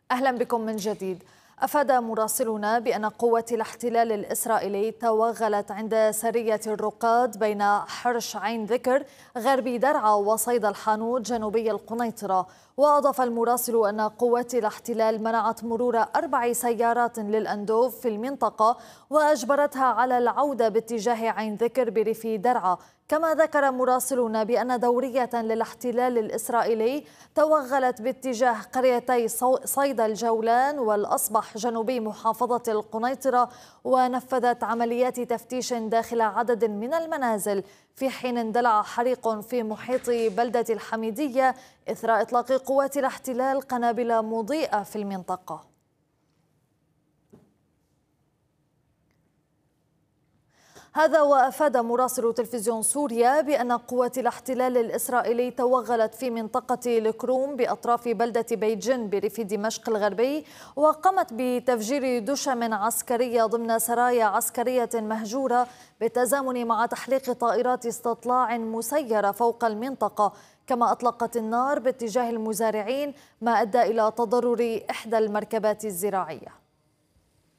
أهلا بكم من جديد. أفاد مراسلنا بأن قوات الاحتلال الإسرائيلي توغلت عند سرية الرقاد بين حرش عين ذكر غربي درعا وصيد الحانوت جنوبي القنيطرة. وأضاف المراسل أن قوات الاحتلال منعت مرور 4 سيارات للأندوف في المنطقة وأجبرتها على العودة باتجاه عين ذكر بريف درعا. كما ذكر مراسلنا بأن دورية للاحتلال الإسرائيلي توغلت باتجاه قريتي صيد الجولان والأصبح جنوبي محافظة القنيطرة ونفذت عمليات تفتيش داخل عدد من المنازل، في حين اندلع حريق في محيط بلدة الحميدية إثر إطلاق قوات الاحتلال قنابل مضيئة في المنطقة. هذا وأفاد مراسل تلفزيون سوريا بأن قوات الاحتلال الإسرائيلي توغلت في منطقة الكروم بأطراف بلدة بيجن بريف دمشق الغربي، وقامت بتفجير دشم عسكرية ضمن سرايا عسكرية مهجورة بالتزامن مع تحليق طائرات استطلاع مسيرة فوق المنطقة. كما أطلقت النار باتجاه المزارعين ما أدى إلى تضرر إحدى المركبات الزراعية.